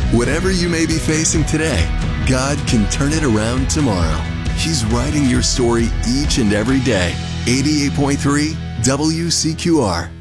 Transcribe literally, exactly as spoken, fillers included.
Whatever you may be facing today, God can turn it around tomorrow. He's writing your story each and every day. eighty-eight point three W C Q R.